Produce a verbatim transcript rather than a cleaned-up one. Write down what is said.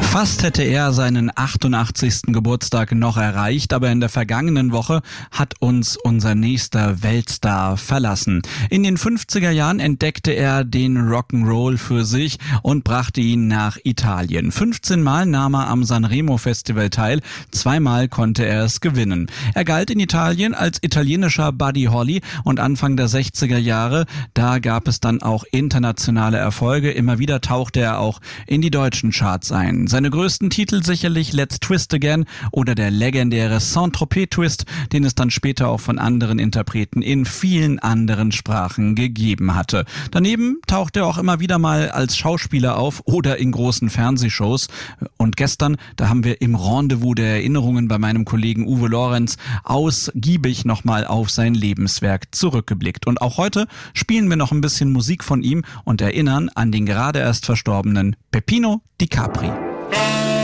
Fast hätte er seinen achtundachtzigsten Geburtstag noch erreicht, aber in der vergangenen Woche hat uns unser nächster Weltstar verlassen. In den fünfziger Jahren entdeckte er den Rock'n'Roll für sich und brachte ihn nach Italien. fünfzehn Mal nahm er am Sanremo Festival teil, zweimal konnte er es gewinnen. Er galt in Italien als italienischer Buddy Holly und Anfang der sechziger Jahre, da gab es dann auch internationale Erfolge. Immer wieder tauchte er auch in die deutschen Charts ein. Seine größten Titel sicherlich Let's Twist Again oder der legendäre Saint-Tropez-Twist, den es dann später auch von anderen Interpreten in vielen anderen Sprachen gegeben hatte. Daneben taucht er auch immer wieder mal als Schauspieler auf oder in großen Fernsehshows. Und gestern, da haben wir im Rendezvous der Erinnerungen bei meinem Kollegen Uwe Lorenz ausgiebig nochmal auf sein Lebenswerk zurückgeblickt. Und auch heute spielen wir noch ein bisschen Musik von ihm und erinnern an den gerade erst verstorbenen Peppino Di Capri.